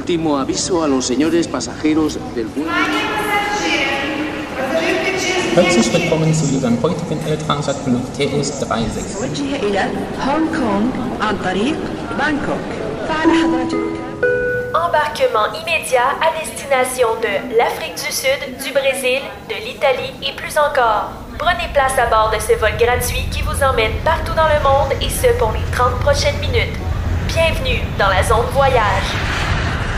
Último aviso a los señores pasajeros del vuelo. Herzlich willkommen zu Ihrem heutigen Air Transat Flug TS36. وجه إلى هونغ كونغ عن طريق بانكوك. فعلى حضرتك. Embarquement immédiat à destination de l'Afrique du Sud, du Brésil, de l'Italie et plus encore. Prenez place à bord de ce vol gratuit qui vous emmène partout dans le monde et ce pour les 30 prochaines minutes. Bienvenue dans la zone voyage.